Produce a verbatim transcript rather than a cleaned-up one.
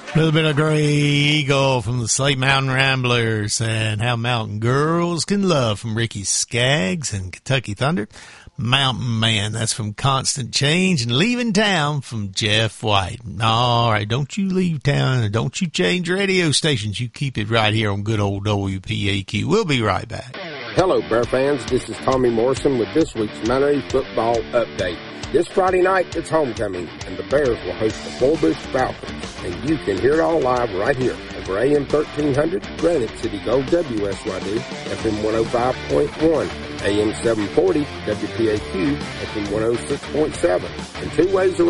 A little bit of Gray Eagle from the Slate Mountain Ramblers and How Mountain Girls Can Love from Ricky Skaggs and Kentucky Thunder. Mountain Man, that's from Constant Change, and Leaving Town from Jeff White. All right, don't you leave town and don't you change radio stations. You keep it right here on good old W P A Q. We'll be right back. Hello, Bear fans. This is Tommy Morrison with this week's Manatee Football Update. This Friday night, it's homecoming, and the Bears will host the Bullbush Falcons. And you can hear it all live right here over A M thirteen hundred, Granite City Gold W S Y D, F M one oh five point one, A M seven forty, W P A Q, F M one oh six point seven, and two ways around.